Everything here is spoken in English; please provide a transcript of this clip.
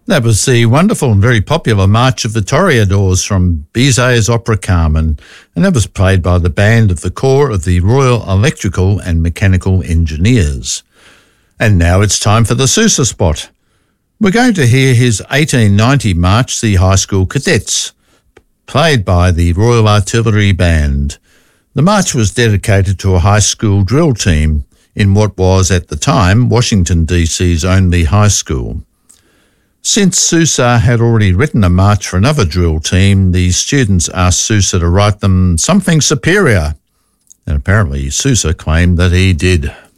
That was the wonderful and very popular March of the Toreadors from Bizet's opera Carmen, and that was played by the band of the Corps of the Royal Electrical and Mechanical Engineers. And now it's time for the Sousa spot. We're going to hear his 1890 march, The High School Cadets, played by the Royal Artillery Band. The march was dedicated to a high school drill team in what was, at the time, Washington, D.C.'s only high school. Since Sousa had already written a march for another drill team, the students asked Sousa to write them something superior, and apparently Sousa claimed that he did.